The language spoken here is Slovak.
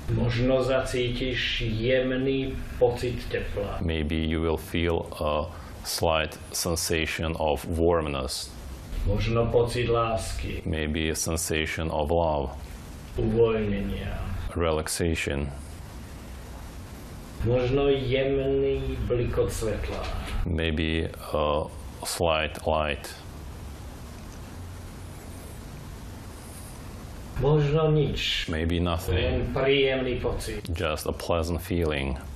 Možno zacítiš jemný pocit tepla. Maybe you will feel a slight sensation of warmness. Možno pocit lásky. Maybe a sensation of love. Uvoľnenia. Relaxation. Možno jemný blikot svetla. Maybe a slight light. Možno nič. Maybe nothing. Len príjemný pocit. Just a pleasant feeling.